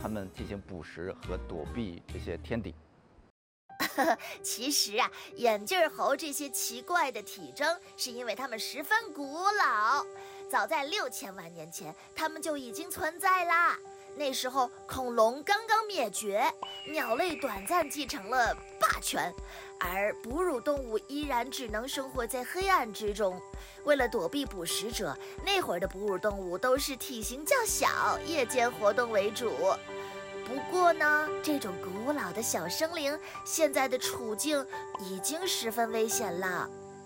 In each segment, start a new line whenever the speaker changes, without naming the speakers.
们进行捕食和躲避这些天敌。
其实啊，眼镜猴这些奇怪的体征是因为它们十分古老，早在6000万年前，它们就已经存在啦。那时候恐龙刚刚灭绝，鸟类短暂继承了霸权，而哺乳动物依然只能生活在黑暗之中。为了躲避捕食者，那会儿的哺乳动物都是体型较小，夜间活动为主。不过呢，这种古老的小生灵现在的处境已经十分危险了。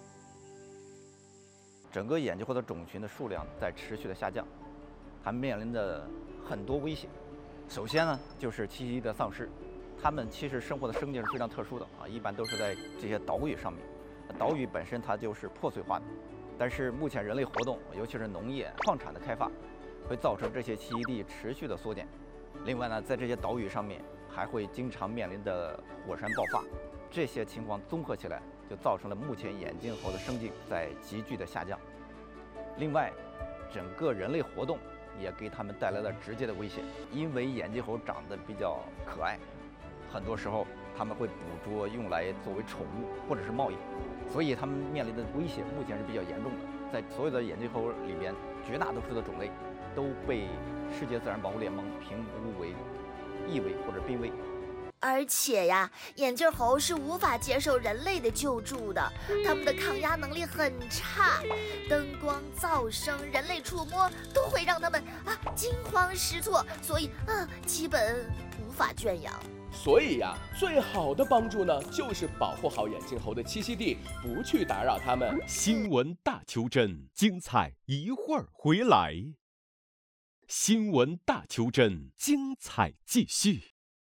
整个眼镜猴的种群的数量在持续的下降，它面临的很多威胁。首先呢，就是栖息地的丧失。它们其实生活的生境是非常特殊的啊，一般都是在这些岛屿上面。岛屿本身它就是破碎化的，但是目前人类活动，尤其是农业、矿产的开发，会造成这些栖息地持续的缩减。另外呢，在这些岛屿上面还会经常面临的火山爆发，这些情况综合起来，就造成了目前眼镜猴的生境在急剧的下降。另外，整个人类活动也给他们带来了直接的威胁，因为眼镜猴长得比较可爱，很多时候他们会捕捉用来作为宠物或者是贸易，所以他们面临的威胁目前是比较严重的。在所有的眼镜猴里边，绝大多数的种类都被世界自然保护联盟评估为易危或者濒危。
而且呀，眼镜猴是无法接受人类的救助的，它们的抗压能力很差，灯光、噪声、人类触摸都会让它们惊慌失措，所以基本无法圈养。
所以呀，最好的帮助呢，就是保护好眼镜猴的栖息地，不去打扰它们。
新闻大求真，精彩一会儿回来。新闻大求真，精彩继续。